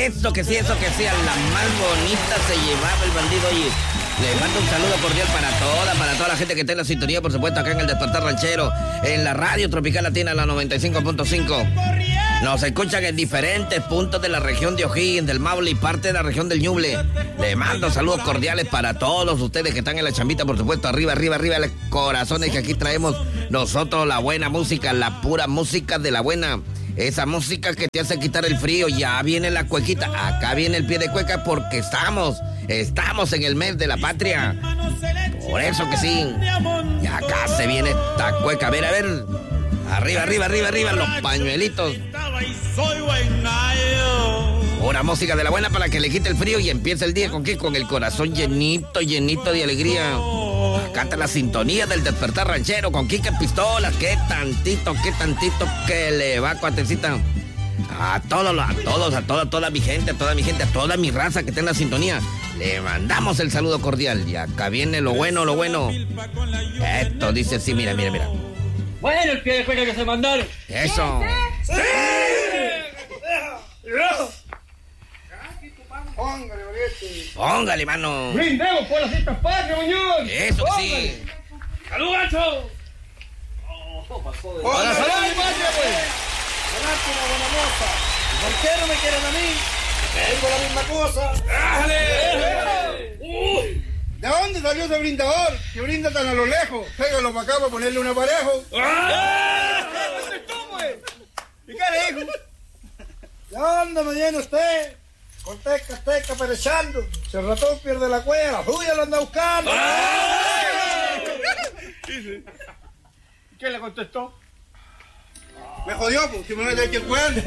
Eso que sí, a la más bonita se llevaba el bandido. Oye, le mando un saludo cordial para toda la gente que está en la sintonía, por supuesto, acá en el Despertar Ranchero, en la Radio Tropical Latina, la 95.5. Nos escuchan en diferentes puntos de la región de O'Higgins, del Maule y parte de la región del Ñuble. Le mando saludos cordiales para todos ustedes que están en la chambita, por supuesto, arriba, los corazones, que aquí traemos nosotros la buena música, la pura música de la buena. Esa música que te hace quitar el frío. Ya viene la cuequita, acá viene el pie de cueca porque estamos en el mes de la patria. Por eso que sí. Y acá se viene esta cueca. A ver. Arriba, los pañuelitos. Pura música de la buena para que le quite el frío y empiece el día con ¿qué? Con el corazón llenito de alegría. Acá está la sintonía del Despertar Ranchero con Quique Pistolas. Qué tantito que le va, cuatecita. A toda mi gente, a toda mi raza que está en la sintonía. Le mandamos el saludo cordial. Y acá viene lo bueno. Esto dice así, mira. Bueno, el pie de cueca que se mandaron. Eso. ¡Sí! Póngale, mano. Brindemos por las fiestas patrias, muñoz. Eso sí. ¡Salud, gacho! ¡Hola, salud, patria, pues! ¡Lástima, buena moza! ¿Por qué no me quieren a mí? Tengo la misma cosa. ¡Déjale! ¿De dónde salió ese brindador? Que brinda tan a lo lejos. Pégalo para acá para ponerle un aparejo. ¿Dónde tú, pues? ¿Y qué le dijo? ¿De dónde me viene usted? Con teca, perechando. Si el ratón pierde la cueva, la suya la anda buscando. ¿Quién le contestó? Me jodió, pues, si me voy a echar el cuerno.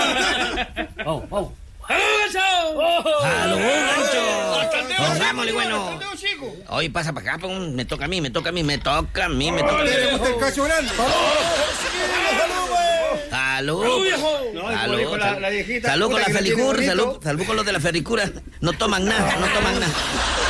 ¡Salud, gancho! Pongámosle, bueno. Hoy pasa para acá, me toca a mí. ¿A usted le gusta el cacho grande? ¡Salud! La viejita. Salud con la felicura, salud con los de la felicura. No toman nada.